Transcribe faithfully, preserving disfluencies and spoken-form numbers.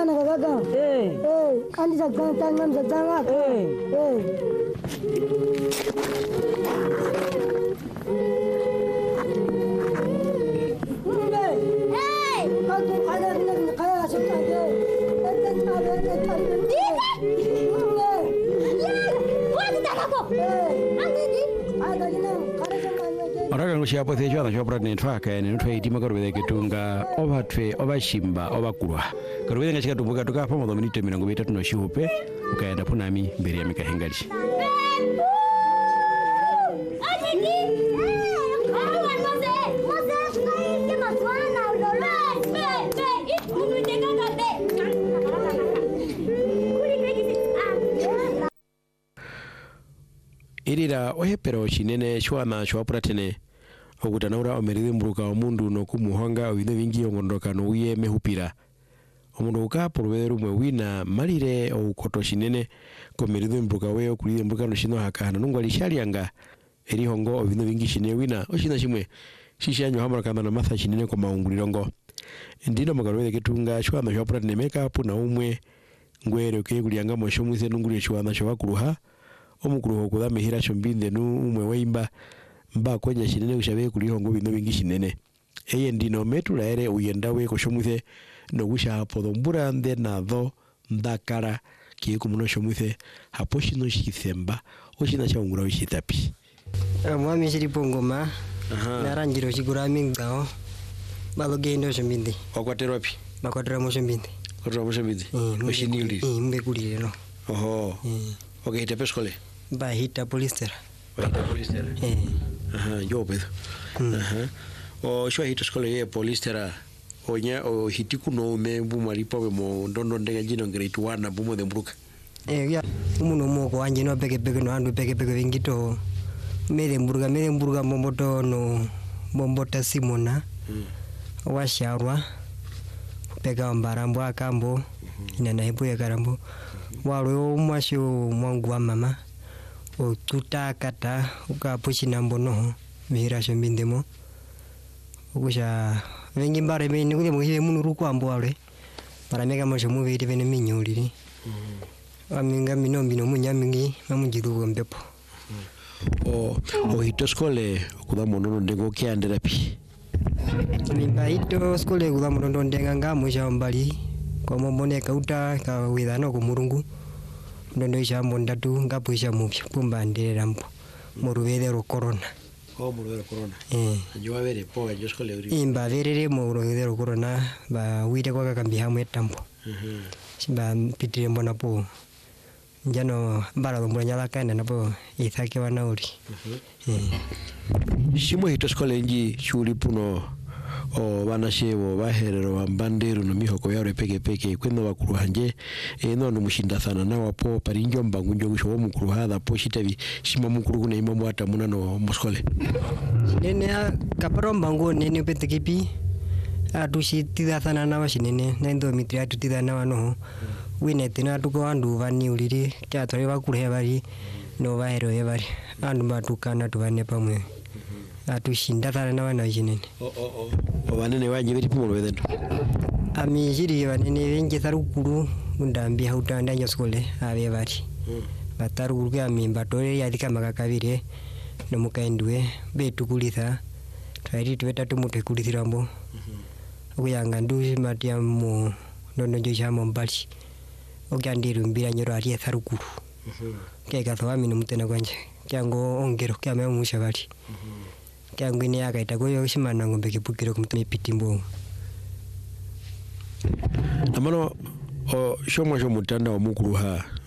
sana kaka. Eh. Eh, kandi za tanga za tanga. Eh. Eh. Oraka ngushiapo thecho na chopra ne twaka ne twai timagaro wede ketunga oba twe oba shimba oba kulwa karwede ngachika tumbuka tuka pa modo minute mirongo mitatu no shihupe ukaenda punami mbere ya mikahengali irira ohepero chinene shwana shwapratene okutanaura omeride mburuka omundu nokumuhanga obino bingi ongondoka no uye mehupira omundu uka porwede rumwe wina malire okoto chinene komeride mburuka we okulide mburuka no shino hakana nungwali shalianga eri hongo obino bingi shine wina oshina chimwe shishanyo hamara kana na matha chinene kwa maungulirongo ndino magarwede ketunga shwana shwapratene meka puna umwe ngwere okekulianga mosho mwise nunguli shwana shwakuluha omukuru okuda mehira chombinde nu umwe weimba mba kwenya shinene ushabe kuliho ngo bino bingi shinene eye ndino metula ere uyenda we koshomuthe no gusha hapo dombura ande nadho ndakara kiye kumuno shomuthe hapo shino shithemba oshina chaungura ushitapi mwami shiri pongoma narangiro shigurami ngao baloge ndo shombinde okwatero api makwatero mo shombinde kwatero mo shombinde oshinili eh mbe kulire no oho okay te pescole ba hita polistera ba hita polistera eh aha yo pedo aha o shwa hita skole ye polistera onya o hitiku no me bumari pobe mo ndondo ndenga jino grade one na bumo de mbruka eh ya umuno mo ko anje no peke peke no andu peke peke vingito mere mbruka mere mbruka momboto no mombota simona washarwa peka mbarambo akambo ina na hebu ya karambo walo mwasho mwangu wa mama o tutakata ukapushi nambo no mihira shombindemo ukusha vengi mbare bene kule muhiye munuru kwambo wale parameka mosho mubiri bene minyuliri aminga minombi no munyamingi mamunjiru mbepo o o hito skole kuda monono ndengo kyandera pi nimba hito skole kuda monono ndenga ngamo shambali kwa mbone kauta ka widano ku murungu ndondo ishambo ndatu ngapo ishamupya pumba ndera mpo murubere ro corona ko murubere corona eh nyo abere po yo skole uri imba verere murubere ro corona ba wire kwa kambi hamwe tampo mhm simba pitire mbona po njano mbara mbona nyala kana napo ithake wanauri mhm eh shimo hito skole nji shuli puno o banashebo baherero bambandero no mihoko yare peke peke kwendo bakuruhanje eno no mushinda sana na wapo parinjo mbangu njo gusho mukuru hada po shitabi shima mukuru kuna imambo hata muna no muskole nene kaparo mbangu nene petekipi atushi tida sana na washinene na ndo mitri atu tida na wano wine tina tuko andu vani uliri kya tore bakure bari no bahero yebari andu batukana tubane pamwe atushinda sana na wana jinene o o o obanene wanje biri pumulo wedendo ami jiri banene benje tarukuru undambi hautanda nya skole abe bari batarukuru kya mimba tore yadika makakabire no mukaendwe betukulitha twari tweta tumute kulithirambo ukuyanga ndu matia mu nono jo chamo mbali okyandiru mbira nyoro ari tarukuru keka thwami no mutena kwanje kyango ongero kyame musha bali kyangu ni akaita goyo shimana ngombe kipukiro kumtumi pitimbo amano o shomo shomo tanda wa mukuru ha